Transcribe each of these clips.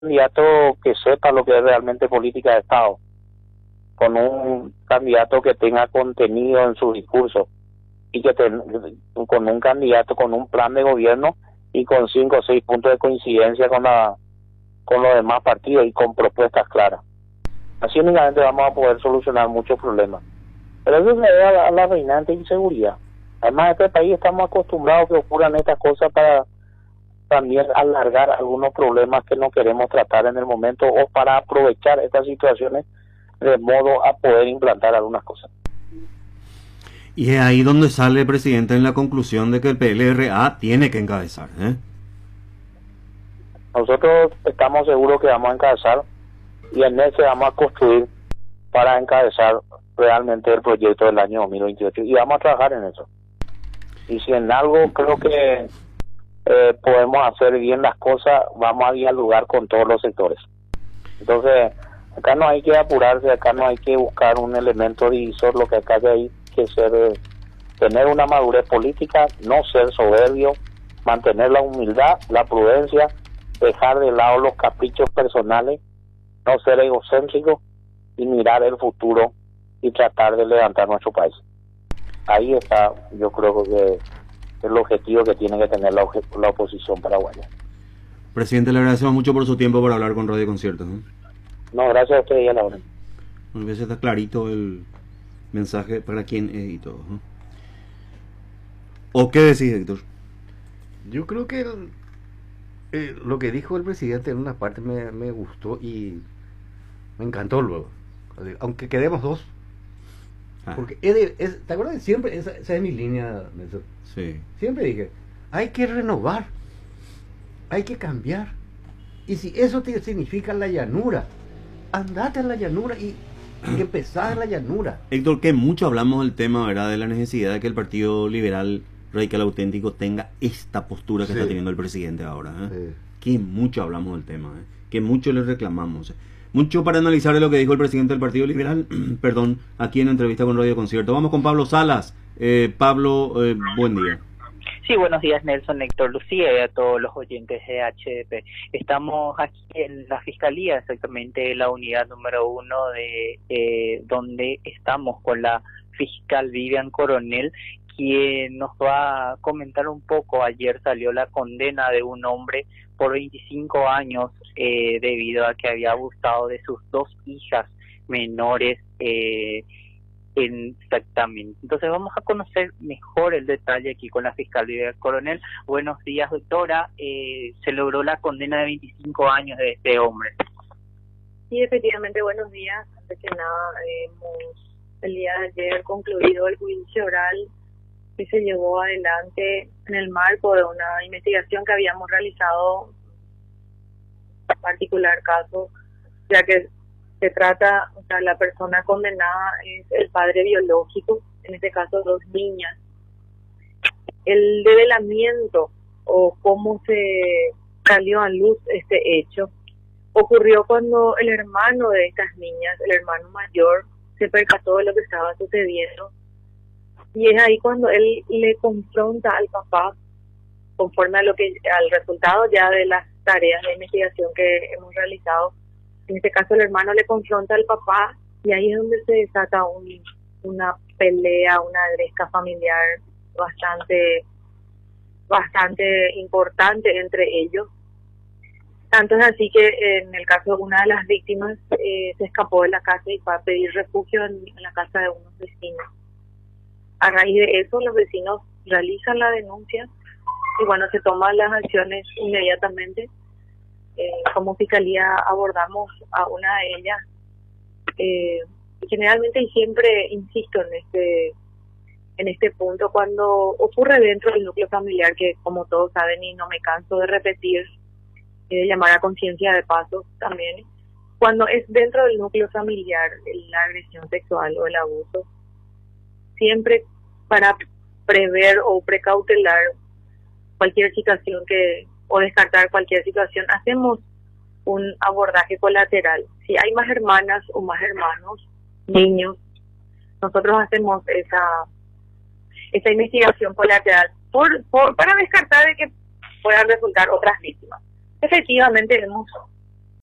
candidato que sepa lo que es realmente política de Estado, con un candidato que tenga contenido en su discurso y con un candidato con un plan de gobierno y con 5 o 6 puntos de coincidencia con los demás partidos y con propuestas claras. Así únicamente vamos a poder solucionar muchos problemas. Pero eso se debe a la reinante inseguridad. Además, en este país estamos acostumbrados a que ocurran estas cosas para también alargar algunos problemas que no queremos tratar en el momento o para aprovechar estas situaciones de modo a poder implantar algunas cosas. Y es ahí donde sale el presidente en la conclusión de que el PLRA tiene que encabezar, ¿eh? Nosotros estamos seguros que vamos a encabezar y en ese vamos a construir para encabezar realmente el proyecto del año 2028 y vamos a trabajar en eso. Y si en algo creo que podemos hacer bien las cosas, vamos a dialogar con todos los sectores. Entonces, acá no hay que apurarse, acá no hay que buscar un elemento divisor, lo que acá hay que ser, tener una madurez política, no ser soberbio, mantener la humildad, la prudencia, dejar de lado los caprichos personales, no ser egocéntrico y mirar el futuro y tratar de levantar nuestro país. Ahí está, yo creo que el objetivo que tiene que tener la oposición paraguaya. Presidente, le agradecemos mucho por su tiempo para hablar con Radio Concierto, ¿eh? No, gracias a ustedes y a la hora. Bueno, a veces está clarito el mensaje para quién es y todo, ¿eh? ¿O qué decís, Héctor? Yo creo que lo que dijo el presidente en una parte me gustó y me encantó luego. Aunque quedemos dos. Porque ¿te acuerdas? Siempre, esa es mi línea, Nelson. Sí. Siempre dije, hay que renovar, hay que cambiar. Y si eso te significa la llanura, andate a la llanura y empezar en la llanura. Héctor, que mucho hablamos del tema, ¿verdad? De la necesidad de que el Partido Liberal Radical Auténtico tenga esta postura que está teniendo el presidente ahora, ¿eh? Que mucho hablamos del tema, ¿eh? Que mucho le reclamamos. Mucho para analizar de lo que dijo el presidente del Partido Liberal, perdón, aquí en entrevista con Radio Concierto. Vamos con Pablo Salas. Pablo, buen día. Sí, buenos días, Nelson, Héctor, Lucía y a todos los oyentes de HDP. Estamos aquí en la Fiscalía, exactamente la unidad número 1 de donde estamos con la fiscal Vivian Coronel, quien nos va a comentar un poco. Ayer salió la condena de un hombre por 25 años debido a que había abusado de sus 2 hijas menores exactamente. Entonces vamos a conocer mejor el detalle aquí con la fiscal Vivian Coronel. Buenos días, doctora. Se logró la condena de 25 años de este hombre. Sí, efectivamente, buenos días. Antes que nada, hemos el día de ayer concluido el juicio oral que se llevó adelante en el marco de una investigación que habíamos realizado en particular caso, ya que se trata, o sea, la persona condenada es el padre biológico, en este caso 2 niñas. El develamiento o cómo se salió a luz este hecho ocurrió cuando el hermano de estas niñas, el hermano mayor, se percató de lo que estaba sucediendo. Y es ahí cuando él le confronta al papá, conforme a al resultado ya de las tareas de investigación que hemos realizado. En este caso el hermano le confronta al papá y ahí es donde se desata una pelea, una gresca familiar bastante importante entre ellos. Tanto es así que en el caso de una de las víctimas se escapó de la casa y fue a pedir refugio en la casa de unos vecinos. A raíz de eso, los vecinos realizan la denuncia y bueno, se toman las acciones inmediatamente. Como fiscalía abordamos a una de ellas. Generalmente y siempre insisto en este punto, cuando ocurre dentro del núcleo familiar, que como todos saben y no me canso de repetir, llamar a conciencia de paso también, cuando es dentro del núcleo familiar la agresión sexual o el abuso, siempre para prever o precautelar cualquier situación o descartar cualquier situación, hacemos un abordaje colateral. Si hay más hermanas o más hermanos, niños, nosotros hacemos esa investigación colateral para descartar de que puedan resultar otras víctimas. Efectivamente hemos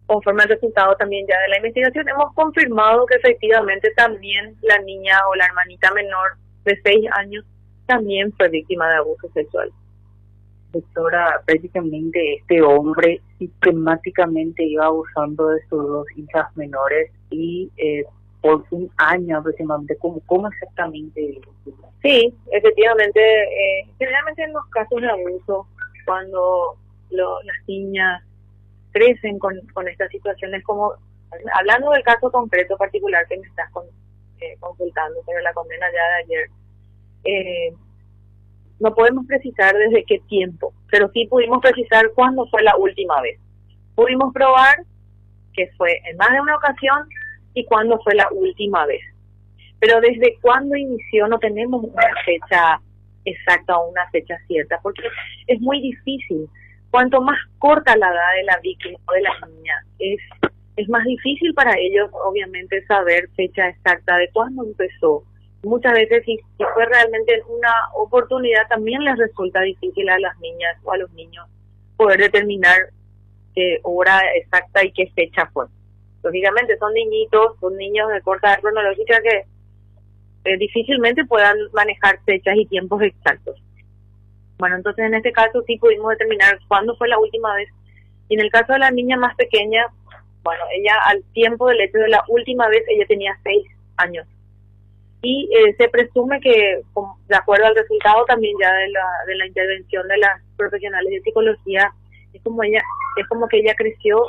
conforme al resultado también ya de la investigación, hemos confirmado que efectivamente también la niña o la hermanita menor de 6 años también fue víctima de abuso sexual. Doctora, prácticamente este hombre sistemáticamente iba abusando de sus 2 hijas menores y por 1 año aproximadamente. ¿Cómo exactamente? Sí, efectivamente, generalmente en los casos de abuso, cuando las niñas crecen con estas situaciones, como hablando del caso concreto particular que me estás consultando sobre la condena ya de ayer, no podemos precisar desde qué tiempo, pero sí pudimos precisar cuándo fue la última vez. Pudimos probar que fue en más de una ocasión y cuándo fue la última vez. Pero desde cuándo inició no tenemos una fecha exacta o una fecha cierta, porque es muy difícil. Cuanto más corta la edad de la víctima o de la niña, es más difícil para ellos, obviamente, saber fecha exacta de cuándo empezó. Muchas veces, si fue realmente una oportunidad, también les resulta difícil a las niñas o a los niños poder determinar qué hora exacta y qué fecha fue. Lógicamente son niñitos, son niños de corta edad cronológica que difícilmente puedan manejar fechas y tiempos exactos. Bueno, entonces en este caso sí pudimos determinar cuándo fue la última vez. Y en el caso de la niña más pequeña, bueno, ella al tiempo del hecho de la última vez, ella tenía 6 años. Y se presume que, de acuerdo al resultado también ya de la intervención de las profesionales de psicología, es como que ella creció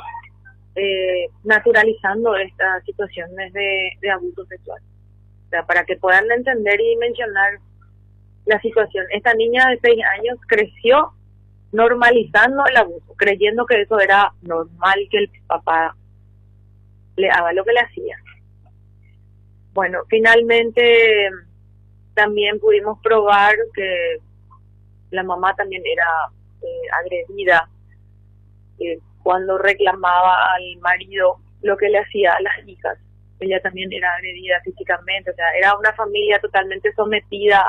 naturalizando estas situaciones de abuso sexual. O sea, para que puedan entender y mencionar la situación. Esta niña de 6 años creció normalizando el abuso, creyendo que eso era normal, que el papá le haga lo que le hacía. Bueno, finalmente también pudimos probar que la mamá también era agredida cuando reclamaba al marido lo que le hacía a las hijas. Ella también era agredida físicamente, o sea, era una familia totalmente sometida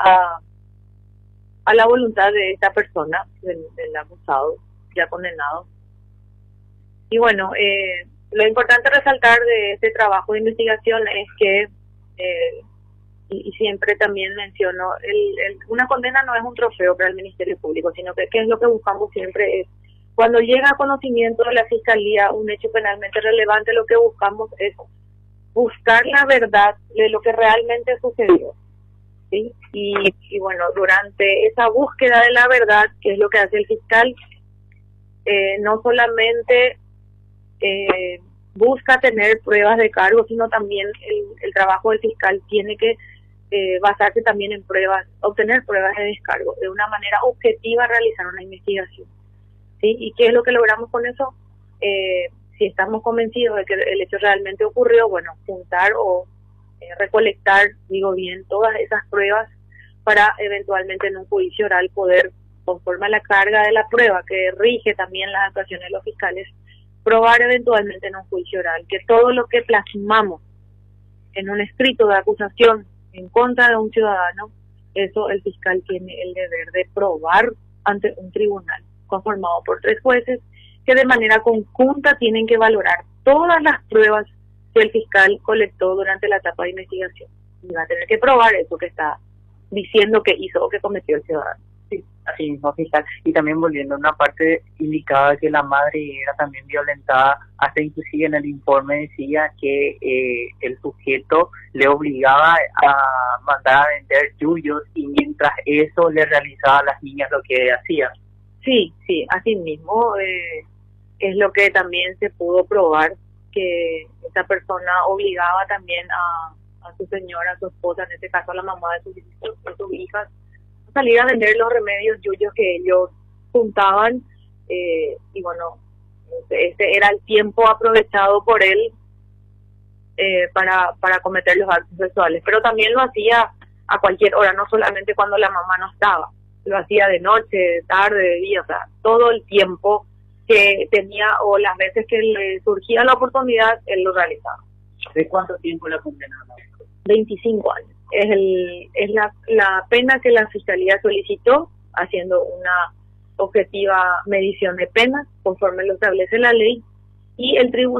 a la voluntad de esta persona, del abusado, ya condenado. Y bueno, lo importante resaltar de este trabajo de investigación es que, y siempre también menciono, una condena no es un trofeo para el Ministerio Público, sino que es lo que buscamos siempre es, cuando llega a conocimiento de la Fiscalía un hecho penalmente relevante, lo que buscamos es buscar la verdad de lo que realmente sucedió. ¿Sí? Y bueno, durante esa búsqueda de la verdad, que es lo que hace el fiscal, no solamente busca tener pruebas de cargo, sino también el trabajo del fiscal tiene que basarse también en pruebas, obtener pruebas de descargo, de una manera objetiva realizar una investigación. ¿Sí? ¿Y qué es lo que logramos con eso? Si estamos convencidos de que el hecho realmente ocurrió, bueno, juntar o recolectar, digo bien, todas esas pruebas para eventualmente en un juicio oral poder, conforme a la carga de la prueba que rige también las actuaciones de los fiscales, probar eventualmente en un juicio oral que todo lo que plasmamos en un escrito de acusación en contra de un ciudadano, eso el fiscal tiene el deber de probar ante un tribunal conformado por 3 jueces que de manera conjunta tienen que valorar todas las pruebas que el fiscal colectó durante la etapa de investigación. Y va a tener que probar eso que está diciendo que hizo o que cometió el ciudadano. Sí, así mismo, fiscal. Y también volviendo a una parte indicada que la madre era también violentada, hasta inclusive en el informe decía que el sujeto le obligaba a mandar a vender yuyos y mientras eso le realizaba a las niñas lo que hacía. Sí, así mismo es lo que también se pudo probar, que esta persona obligaba también a su señora, a su esposa, en este caso a la mamá de sus hijas, a salir a vender los remedios yuyos que ellos juntaban, y bueno, este era el tiempo aprovechado por él para cometer los actos sexuales, pero también lo hacía a cualquier hora, no solamente cuando la mamá no estaba, lo hacía de noche, de tarde, de día, o sea, todo el tiempo que tenía o las veces que le surgía la oportunidad, él lo realizaba. ¿De cuánto tiempo la condenaron? 25 años. Es la pena que la Fiscalía solicitó, haciendo una objetiva medición de penas, conforme lo establece la ley, y el tribunal